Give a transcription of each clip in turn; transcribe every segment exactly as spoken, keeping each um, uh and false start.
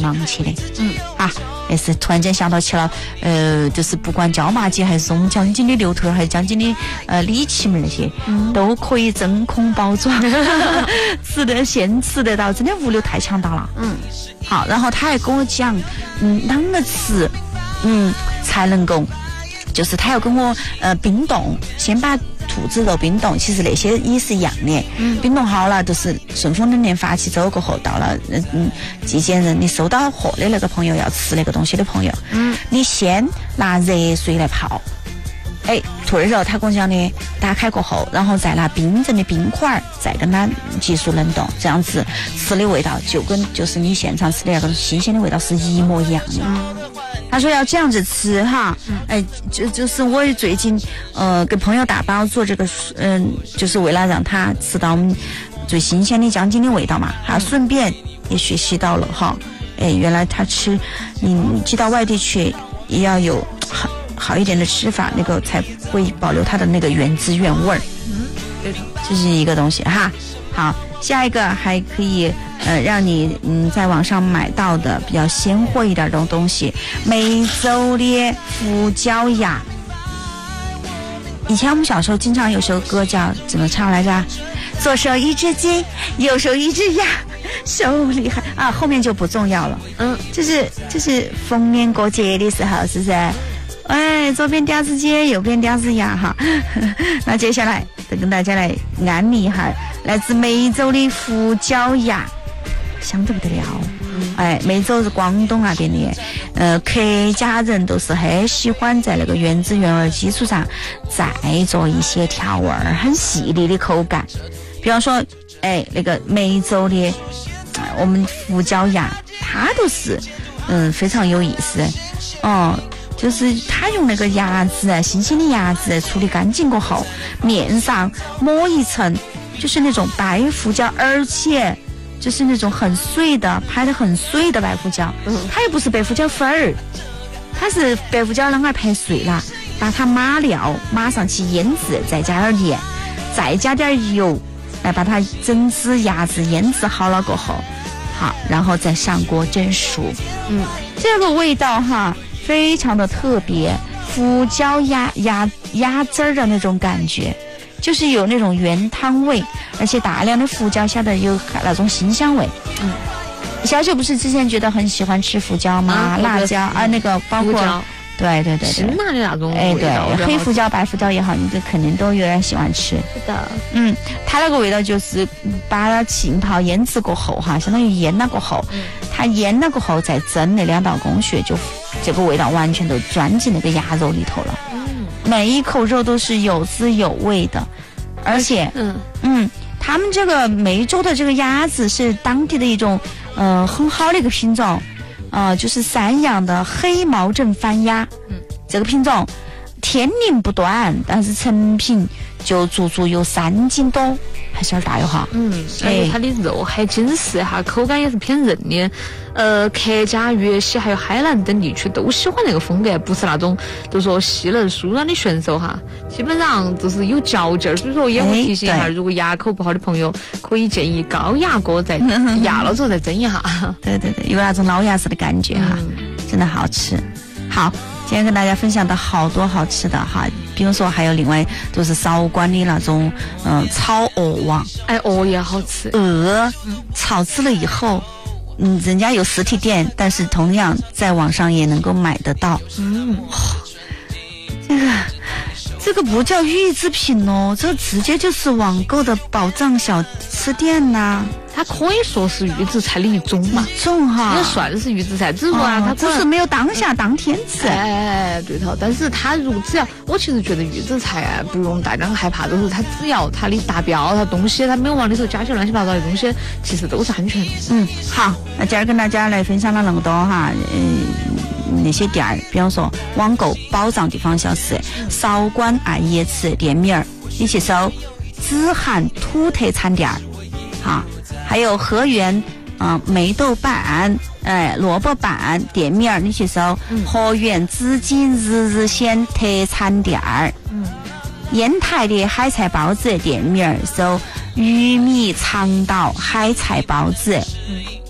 忙起的。 嗯啊，也是突然间想到起了，呃，就是不管椒麻鸡还是松江筋的牛头，还是江津的呃里脊门那些，嗯、都可以真空包装，吃的现吃得到，真的物流太强大了。 嗯， 好，然后他还跟我讲，嗯，啷个吃，嗯，才能够。就是他要跟我呃冰冻，先把兔子肉冰冻，其实那些也是一样的。嗯，冰冻好了，就是顺风冷链发起走过后，到了嗯嗯寄件人，你收到货的那个朋友要吃那个东西的朋友，嗯，你先拿热水来泡。哎，兔儿肉他跟我讲的，打开过后，然后再拿冰镇的冰块再跟它急速冷冻，这样子吃的味道就跟就是你现场吃的那个新鲜的味道是一模一样的。嗯，他说要这样子吃哈，哎，就就是我最近呃给朋友打包做这个，嗯、呃，就是为了让他吃到最新鲜的江津的味道嘛，还顺便也学习到了哈，哎，原来他吃你你寄到外地去也要有好好一点的吃法，那个才会保留它的那个原汁原味儿。 嗯，对的， 这是一个东西哈。好，下一个还可以呃让你嗯在网上买到的比较鲜活一点的东西，梅州的胡椒鸭。以前我们小时候经常有首歌叫怎么唱来着？左手一只鸡，右手一只鸭，手厉害啊！后面就不重要了。嗯，就是就是逢年过节的时候，是不是？哎，左边叼只鸡，右边叼只鸭哈。那接下来再跟大家来安利一下来自梅州的胡椒鸭，香得不得了。哎，梅州是广东那边的，呃，客家人都是很喜欢在那个原汁原味基础上再做一些调味儿，很细腻的口感。比方说，哎，那个梅州的、呃、我们胡椒鸭，它都是嗯非常有意思，哦、嗯。就是他用那个鸭子，新鲜的鸭子处理干净过后，面上抹一层就是那种白胡椒，而且就是那种很碎的，拍得很碎的白胡椒。嗯，它又不是白胡椒粉儿，它是白胡椒啷个拍碎了，把它码料码上去腌制，再加点盐，再加点油，来把它整只鸭子腌制好了过后，好，然后再上锅蒸熟。嗯，这个味道哈。非常的特别，胡椒鸭鸭鸭汁儿的那种感觉，就是有那种原汤味，而且大量的胡椒下的有那种辛香味。嗯，小九不是之前觉得很喜欢吃胡椒吗？啊、辣椒啊，那个包括对对对对， 辛辣的那种哎对，黑胡椒、白胡椒也好，你这肯定都有点喜欢吃。 是的， 嗯，它那个味道就是把浸泡腌制过后哈，相当于腌了过后，嗯、它腌了过后再蒸那两道工序就。这个味道完全都钻进那个鸭肉里头了，嗯，每一口肉都是有滋有味的，而且，嗯嗯，他们这个梅州的这个鸭子是当地的一种，呃，很好的一个品种，呃，就是散养的黑毛镇番鸭，嗯，这个品种天龄不短，但是成品就足足有三斤多，还是有点大哟哈， 嗯，而且它的肉还紧实哈，口感也是偏韧的。呃，客家、粤西还有海南等地区都喜欢那个风格，不是那种都说细嫩酥软的选手哈，基本上就是有嚼劲儿。所以说也会提醒一下，如果牙口不好的朋友，可以建议高压锅再压了之后再蒸一下。 对对对，有那种老鸭子的感觉哈，嗯、真的好吃。好，今天跟大家分享的好多好吃的哈，比如说还有另外就是韶关的那种嗯、呃、炒鹅王， 哎，鹅也好吃， 鹅炒吃了以后。嗯，人家有实体店，但是同样在网上也能够买得到。嗯，哦、这个这个不叫预制品哦，这直接就是网购的宝藏小吃店呐、啊。 它可以说是预制菜的一种嘛， 一种哈， 也算是预制菜，只是说啊，哦、它只是没有当下当天吃。 哎，对头。但是它如只要，我其实觉得预制菜啊，不用大家害怕，都是它只要它的达标，它东西它没有往里头加些乱七八糟的东西，其实都是安全的。 嗯，好，那今儿跟大家来分享了那么多哈，嗯，那些店儿，比方说网购保障地方小吃，韶关爱椰子店名儿，你去搜紫涵土特产店儿，哈。还有河源啊、呃、梅豆瓣哎萝卜瓣店面你去搜、嗯、河源紫金日日鲜特产店儿，嗯，烟台的海菜包子店面搜鱼米长岛海菜包子，嗯，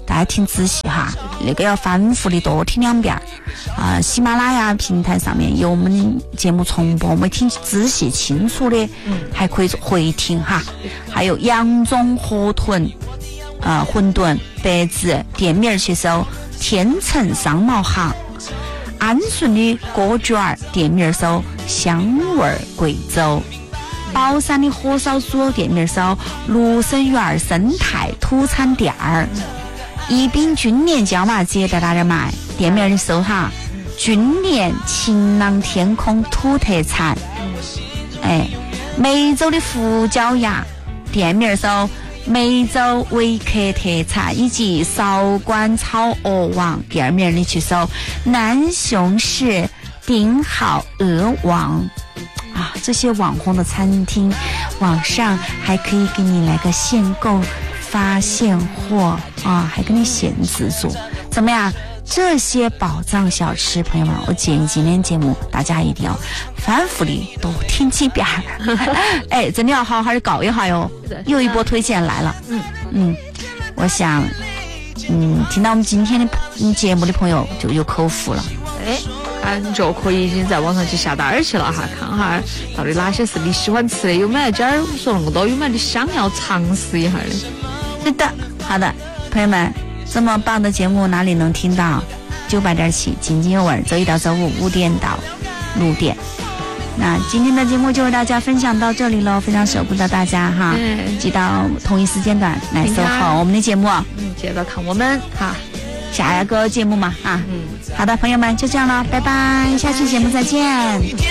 大家听仔细哈，那个要反复的多听两遍啊、呃。喜马拉雅平台上面有我们节目重播，我们听仔细清楚的，嗯，还可以回听哈。还有扬中河豚啊、呃、馄饨白子店名去搜天成商贸行，安顺的锅卷儿店名搜香味贵州，宝山的火烧猪肉店名搜芦笙园生态土产店儿。宜宾军联椒麻鸡在哪里买？店面你搜哈，军联晴朗天空土特产。哎，梅州的胡椒鸭店面搜梅州维克特产，以及韶关炒鹅王店面你去搜南雄市顶好鹅王啊，这些网红的餐厅，网上还可以给你来个限购。发现货啊，还给你限制住，怎么样？这些宝藏小吃，朋友们，我建议今天节目大家一定要反复的多听几遍哎，真的要好好的搞一下哟。又一波推荐来了，嗯嗯，我想，嗯，听到我们今天的节目的朋友就有口福了。 哎，感觉可以已经在网上去下单儿去了哈，看哈到底哪些是你喜欢吃的，有没有今儿说那么多，有没有你想要尝试一下的？ 是的，好的，朋友们，这么棒的节目哪里能听到？九八点七，津津有味，周一到周五五点到六点。那今天的节目就为大家分享到这里了，非常舍不得大家哈，嗯、记到同一时间段来收看我们的节目， 嗯，接着看我们哈下一个节目嘛啊，嗯，好的，朋友们就这样了，拜拜，下期节目再见。